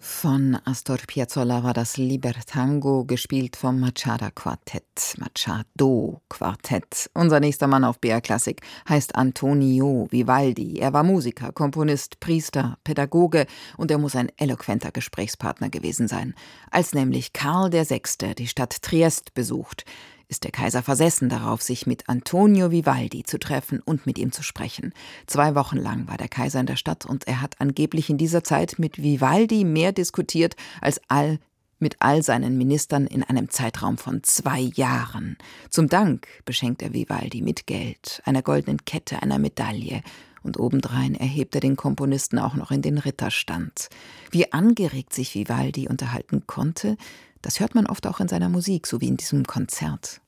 Von Astor Piazzolla war das Libertango, gespielt vom Machado Quartett. Unser nächster Mann auf BR Klassik heißt Antonio Vivaldi. Er war Musiker, Komponist, Priester, Pädagoge und er muss ein eloquenter Gesprächspartner gewesen sein. Als nämlich Karl VI. Die Stadt Triest besucht, ist der Kaiser versessen darauf, sich mit Antonio Vivaldi zu treffen und mit ihm zu sprechen. 2 Wochen lang war der Kaiser in der Stadt und er hat angeblich in dieser Zeit mit Vivaldi mehr diskutiert als mit all seinen Ministern in einem Zeitraum von 2 Jahren. Zum Dank beschenkt er Vivaldi mit Geld, einer goldenen Kette, einer Medaille. Und obendrein erhebt er den Komponisten auch noch in den Ritterstand. Wie angeregt sich Vivaldi unterhalten konnte, das hört man oft auch in seiner Musik, so wie in diesem Konzert.